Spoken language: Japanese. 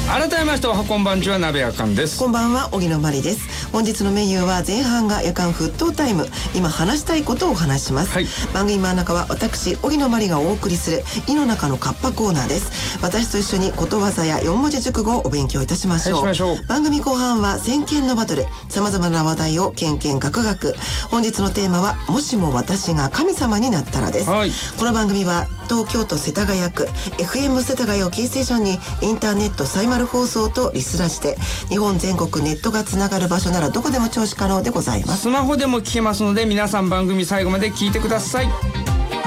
改めましておはこんばんちは、鍋やかんです。 こんばんは、荻野真理です。本日のメニューは前半が夜間沸騰タイム、今話したいことをお話します、番組真ん中は私荻野真理がお送りする井の中のカッパコーナーです。私と一緒にことわざや4文字熟語をお勉強いたしましょう。番組後半は先見のバトル、様々な話題をけんけんがくがく。本日のテーマはもしも私が神様になったらです、この番組は東京都世田谷区 FM 世田谷をキーステーションにインターネットサイマル放送とリスラジで日本全国ネットがつながる場所ならどこでも聴取可能でございます。 スマホでも聞けますので、皆さん番組最後まで聞いてください。